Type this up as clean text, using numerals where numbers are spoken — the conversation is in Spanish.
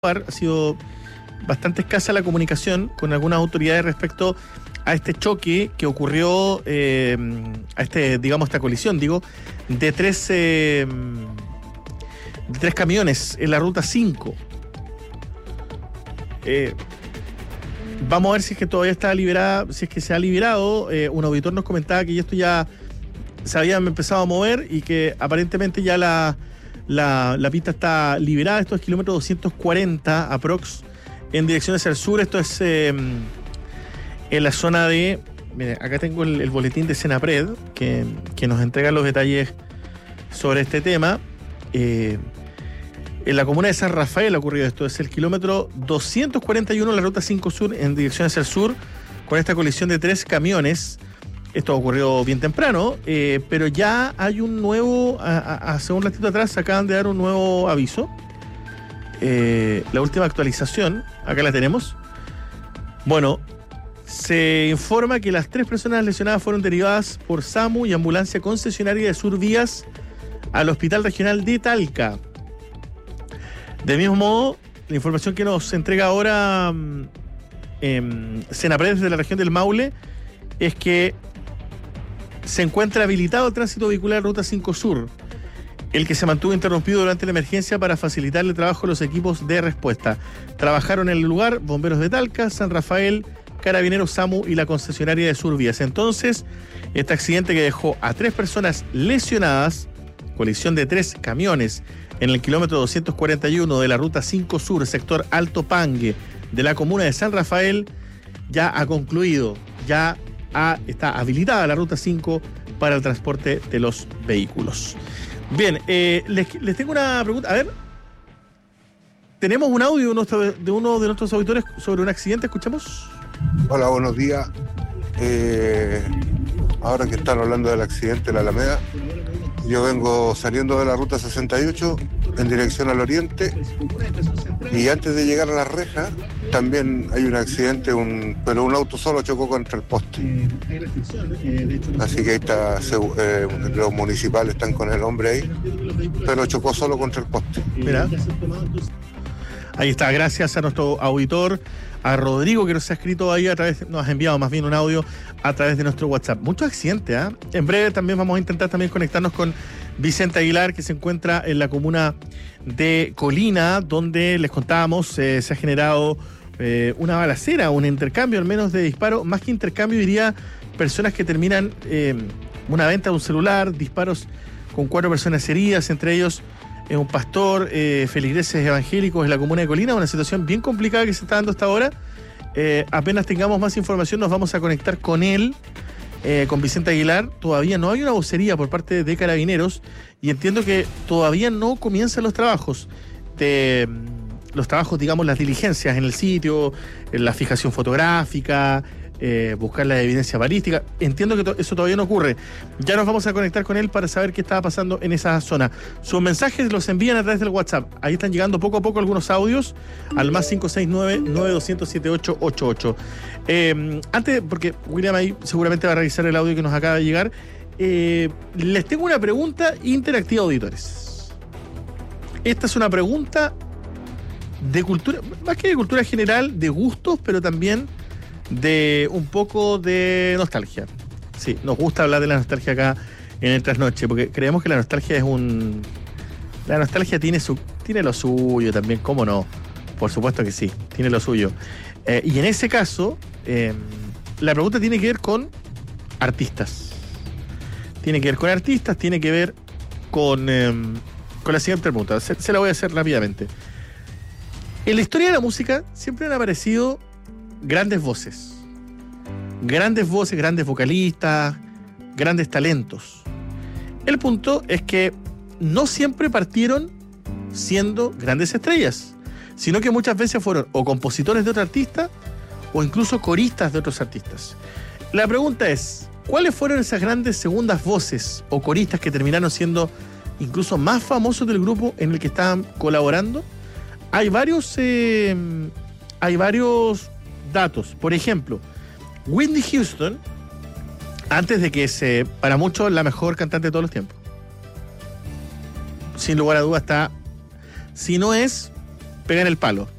Ha sido bastante escasa la comunicación con algunas autoridades respecto a este choque que ocurrió, esta colisión, de tres camiones en la ruta 5. Vamos a ver si es que todavía está liberada, si es que se ha liberado. Un auditor nos comentaba que esto ya se habían empezado a mover y que aparentemente ya la pista está liberada. Esto es kilómetro 240 aprox en dirección hacia el sur. Esto es en la zona de... Mire, acá tengo el boletín de Senapred que nos entrega los detalles sobre este tema. En la comuna de San Rafael ha ocurrido esto. Es el kilómetro 241 de la ruta 5 sur en dirección hacia el sur, con esta colisión de tres camiones. Esto ocurrió bien temprano, pero ya hay un nuevo, hace un ratito atrás acaban de dar un nuevo aviso. La última actualización, acá la tenemos. Bueno, se informa que las tres personas lesionadas fueron derivadas por SAMU y ambulancia concesionaria de Survías al Hospital Regional de Talca. Del mismo modo, la información que nos entrega ahora Senapred desde la región del Maule es que se encuentra habilitado el tránsito vehicular Ruta 5 Sur, el que se mantuvo interrumpido durante la emergencia para facilitar el trabajo de los equipos de respuesta. Trabajaron en el lugar bomberos de Talca, San Rafael, Carabineros, SAMU y la concesionaria de Survías. Entonces, este accidente que dejó a tres personas lesionadas, colisión de tres camiones en el kilómetro 241 de la Ruta 5 Sur, sector Alto Pangue, de la comuna de San Rafael, ya ha concluido, está habilitada la Ruta 5 para el transporte de los vehículos. Bien, les tengo una pregunta. A ver, tenemos un audio de uno de nuestros auditores sobre un accidente. ¿Escuchamos? Hola, buenos días. Ahora que están hablando del accidente de la Alameda, yo vengo saliendo de la Ruta 68 en dirección al oriente y antes de llegar a las rejas también hay un accidente, pero un auto solo chocó contra el poste. Así que ahí está, los municipales están con el hombre ahí, pero chocó solo contra el poste. Mira. Ahí está, gracias a nuestro auditor, a Rodrigo, que nos ha escrito ahí nos ha enviado más bien un audio a través de nuestro WhatsApp. Muchos accidentes, ¿eh? En breve también vamos a intentar conectarnos con Vicente Aguilar, que se encuentra en la comuna de Colina, donde les contábamos, se ha generado una balacera, un intercambio al menos de disparos, más que intercambio diría personas que terminan una venta de un celular, disparos con 4 personas heridas, entre ellos un pastor, feligreses evangélicos en la comuna de Colina, una situación bien complicada que se está dando hasta ahora. Apenas tengamos más información nos vamos a conectar con él, con Vicente Aguilar. Todavía no hay una vocería por parte de Carabineros y entiendo que todavía no comienzan los trabajos, digamos, las diligencias en el sitio, en la fijación fotográfica, buscar la evidencia balística. Entiendo que eso todavía no ocurre. Ya nos vamos a conectar con él para saber qué estaba pasando en esa zona. Sus mensajes los envían a través del WhatsApp. Ahí están llegando poco a poco algunos audios al más 569-9200-7888. Antes, porque William ahí seguramente va a revisar el audio que nos acaba de llegar, les tengo una pregunta interactiva, auditores. Esta es una pregunta de cultura, más que de cultura general, de gustos, pero también de un poco de nostalgia. Sí, nos gusta hablar de la nostalgia acá en el Trasnoche, porque creemos que la nostalgia la nostalgia tiene lo suyo también, ¿cómo no? Por supuesto que sí, tiene lo suyo. Y en ese caso, la pregunta tiene que ver con artistas. Tiene que ver con la siguiente pregunta. Se la voy a hacer rápidamente. En la historia de la música siempre han aparecido grandes voces, grandes vocalistas, grandes talentos. El punto es que no siempre partieron siendo grandes estrellas, sino que muchas veces fueron o compositores de otro artista o incluso coristas de otros artistas. La pregunta es, ¿cuáles fueron esas grandes segundas voces o coristas que terminaron siendo incluso más famosos del grupo en el que estaban colaborando? Hay varios datos. Por ejemplo, Whitney Houston, antes de que para muchos, la mejor cantante de todos los tiempos. Sin lugar a dudas está, si no es, pega en el palo.